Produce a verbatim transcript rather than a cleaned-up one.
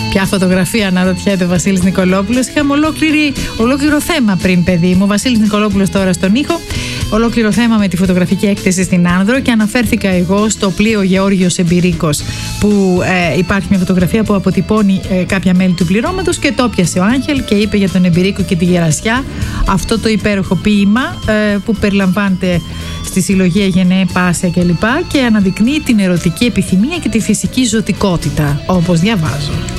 Ποια φωτογραφία, αναρωτιέται ο Βασίλης Νικολόπουλος. Είχαμε ολόκληρη, ολόκληρο θέμα πριν, παιδί μου. Ο Βασίλης Νικολόπουλος τώρα στον ήχο. Ολόκληρο θέμα με τη φωτογραφική έκθεση στην Άνδρο και αναφέρθηκα εγώ στο πλοίο Γεώργιος Εμπειρίκος, που ε, υπάρχει μια φωτογραφία που αποτυπώνει ε, κάποια μέλη του πληρώματος και το πιασε ο Άγχελ και είπε για τον Εμπειρίκο και τη Γερασιά αυτό το υπέροχο ποίημα ε, που περιλαμβάνεται στη συλλογή Γενναίε Πάσια κλπ. Και αναδεικνύει την ερωτική επιθυμία και τη φυσική ζωτικότητα, όπως διαβάζω.